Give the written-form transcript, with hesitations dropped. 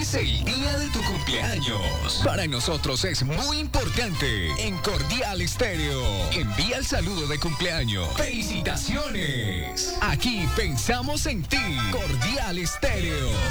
es el día de tu cumpleaños. Para nosotros es muy importante. En Cordial Estéreo, envía el saludo de cumpleaños. ¡Felicitaciones! Aquí pensamos en ti. Cordial Estéreo.